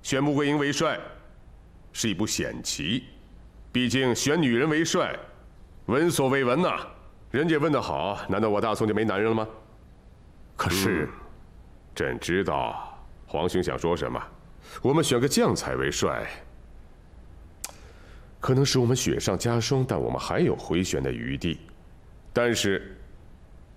选穆桂英为帅，是一步险棋。毕竟选女人为帅，闻所未闻呐。人家问得好，难道我大宋就没男人了吗？可是，朕知道皇兄想说什么。我们选个将才为帅，可能使我们雪上加霜，但我们还有回旋的余地。但是，